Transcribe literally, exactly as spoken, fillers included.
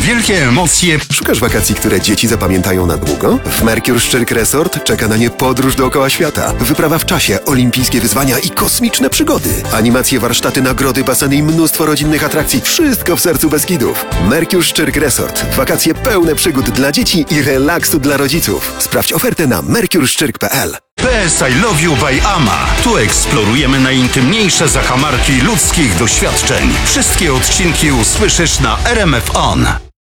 wielkie emocje. Szukasz wakacji, które dzieci zapamiętają na długo? W Mercure Szczyrk Resort czeka na nie podróż dookoła świata. Wyprawa w czasie, olimpijskie wyzwania i kosmiczne przygody. Animacje, warsztaty, nagrody, baseny i mnóstwo rodzinnych atrakcji. Wszystko w sercu Beskidów. Mercure Szczyrk Resort. Wakacje pełne przygód dla dzieci i relaksu dla rodziców. Sprawdź ofertę na mercure szczyrk kropka p l. P S I Love You by Ama. Tu eksplorujemy najintymniejsze zakamarki ludzkich doświadczeń. Wszystkie odcinki usłyszysz na R M F On.